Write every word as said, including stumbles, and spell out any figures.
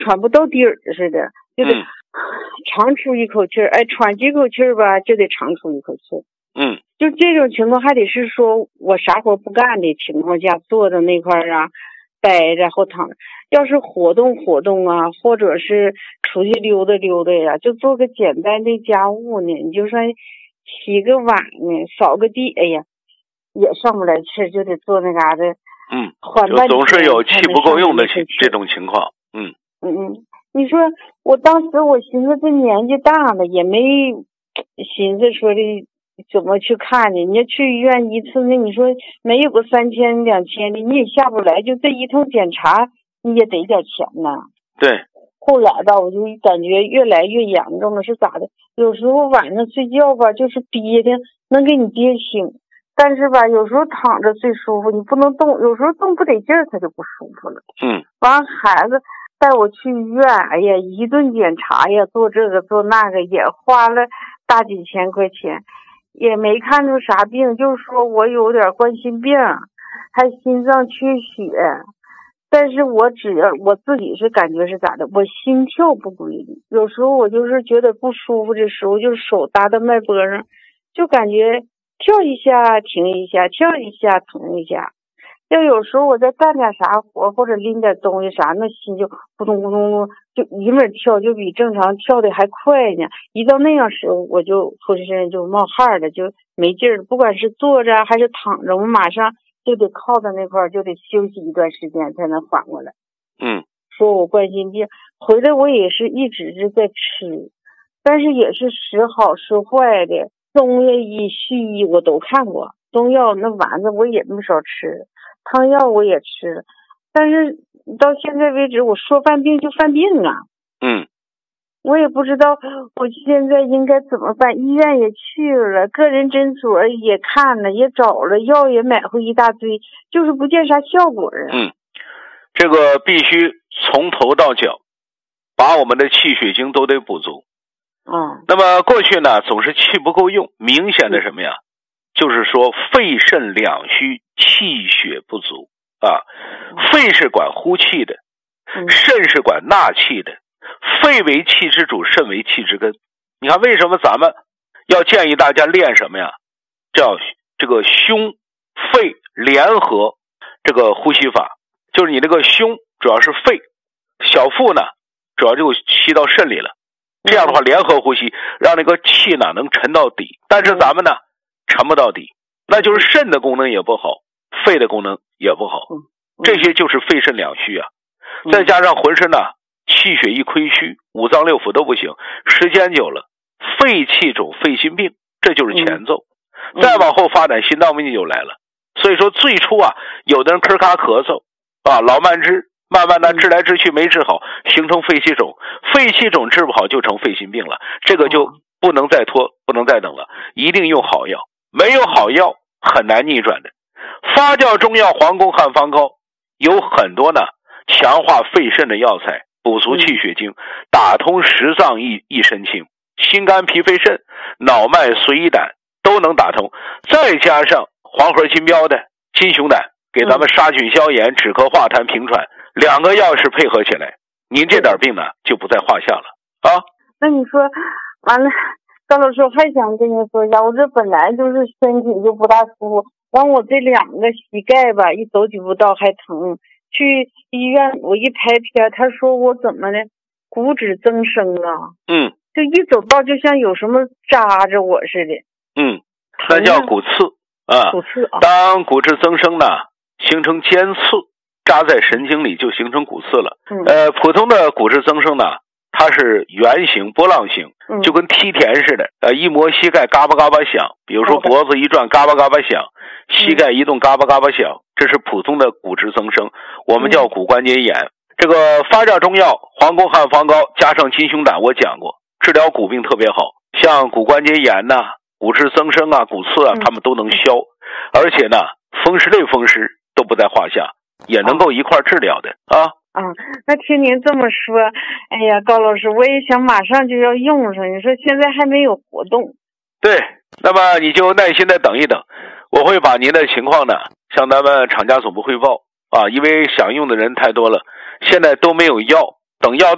喘不到底儿似的，就得长出一口气儿，哎，喘几口气儿吧，就得长出一口气儿。 嗯， 就这种情况，还得是说我啥活不干的情况下，坐在那块儿啊，待着或躺着。要是活动活动啊，或者是出去溜达溜达呀，就做个简单的家务呢，你就算洗个碗呢，扫个地，哎呀，也上不来气，就得坐那嘎达。 嗯，就总是有气不够用的这种情况。嗯嗯嗯，你说我当时我寻思这年纪大了，也没寻思说的怎么去看呢？你要去医院一次，那你说没有个三千两千的，你也下不来，就这一通检查你也得点钱呢。 对。 后来吧，我就感觉越来越严重了，是咋的？有时候晚上睡觉吧，就是憋的能给你憋醒。但是吧，有时候躺着最舒服，你不能动，有时候动不得劲儿，他就不舒服了。 嗯， 完孩子带我去医院，哎呀，一顿检查呀，做这个做那个，也花了大几千块钱，也没看出啥病，就是说我有点冠心病，还心脏缺血。但是我只要我自己是感觉是咋的，我心跳不规律，有时候我就是觉得不舒服的时候，就是手搭在脉搏上，就感觉跳一下停一下，跳一下停一下。要有时候我在干点啥活或者拎点东西啥，那心就扑通扑通就一门跳，就比正常跳的还快呢。一到那样时候，我就浑身就冒汗了，就没劲儿。不管是坐着还是躺着，我马上就得靠在那块儿，就得休息一段时间才能缓过来。 嗯， 说我冠心病，回来我也是一直是在吃，但是也是时好时坏的。中医西医我都看过，中药那丸子我也没少吃，汤药我也吃，但是到现在为止我说犯病就犯病啊。 嗯， 我也不知道我现在应该怎么办，医院也去了，个人诊所也看了，也找了，药也买回一大堆，就是不见啥效果啊。 嗯，这个必须从头到脚把我们的气血经都得补足。 嗯， 那么过去呢总是气不够用，明显的什么呀、嗯、就是说肺肾两虚，气血不足啊。肺是管呼气的，肾是管纳气的，肺为气之主，肾为气之根。你看为什么咱们要建议大家练什么呀？叫这个胸肺联合这个呼吸法，就是你那个胸主要是肺，小腹呢主要就吸到肾里了，这样的话联合呼吸，让那个气呢能沉到底。但是咱们呢沉不到底，那就是肾的功能也不好，肺的功能也不好，这些就是肺肾两虚啊。再加上浑身呢气血一亏虚，五脏六腑都不行，时间久了肺气肿肺心病，这就是前奏。再往后发展心脏病就来了。所以说最初啊有的人咳咔咳嗽啊，老慢支，慢慢的治来治去没治好，形成肺气肿，肺气肿治不好就成肺心病了。这个就不能再拖，不能再等了，一定用好药，没有好药很难逆转的。发酵中药黄宫汉方膏有很多呢强化肺肾的药材，补足气血经，打通十脏一一身轻，心肝脾肺肾脑脉髓胰胆都能打通。再加上黄河金标的金熊胆，给咱们杀菌消炎、止咳化痰平喘，两个药是配合起来，您这点病呢就不在话下了啊。 那你说完了，高老师我还想跟你说一下，我这本来就是身体就不大舒服，完我这两个膝盖吧一走几步道还疼，去医院我一拍片，他说我怎么的骨质增生啊， 嗯， 就一走道就像有什么扎着我似的。 嗯，那叫骨刺啊。 骨刺啊。 当骨质增生呢形成尖刺，扎在神经里就形成骨刺了。 嗯、 呃，普通的骨质增生呢它是圆形波浪形，就跟梯田似的，呃，一磨膝盖嘎巴嘎巴响，比如说脖子一转嘎巴嘎巴响，膝盖一动嘎巴嘎巴响，这是普通的骨质增生，我们叫骨关节炎。这个发酵中药黄宫汉方膏加上金熊胆，我讲过，治疗骨病特别好，像骨关节炎呐、啊、骨质增生啊、骨刺啊，他们都能消，而且呢，风湿类风湿都不在话下，也能够一块治疗的啊。 嗯，那听您这么说，哎呀，高老师，我也想马上就要用上。你说现在还没有活动。 对，那么你就耐心的等一等，我会把您的情况呢向咱们厂家总部汇报啊，因为想用的人太多了，现在都没有药，等药